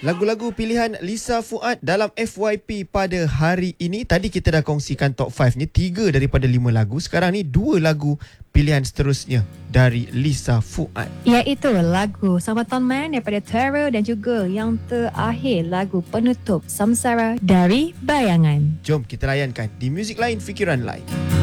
Lagu-lagu pilihan Lisa Fuad dalam FYP pada hari ini. Tadi kita dah kongsikan top 5-nya, 3 daripada 5 lagu. Sekarang ni 2 lagu pilihan seterusnya dari Lisa Fuad, iaitu lagu Selamat Tahun Man daripada Tara dan juga yang terakhir lagu penutup Samsara dari Bayangan. Jom kita layankan di Muzik Lain Fikiran Lain.